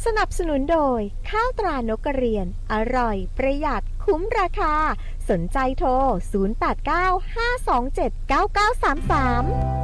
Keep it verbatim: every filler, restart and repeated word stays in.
สนับสนุนโดยข้าวตรานกกระเรียนอร่อยประหยัดคุ้มราคาสนใจโทรศูนย์ แปด เก้า ห้า สอง เจ็ด เก้า เก้า สาม สาม